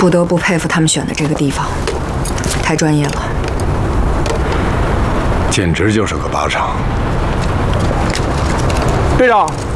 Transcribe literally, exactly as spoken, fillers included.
不得不佩服他们选的这个地方，太专业了， 简直就是个靶场。 队长，